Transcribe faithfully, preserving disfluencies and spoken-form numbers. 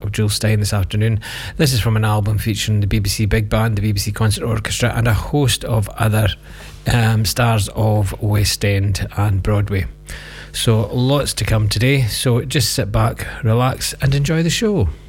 of Jules Stein this afternoon. This is from an album featuring the B B C Big Band, the B B C Concert Orchestra, and a host of other um, stars of West End and Broadway. So lots to come today, so just sit back, relax and enjoy the show.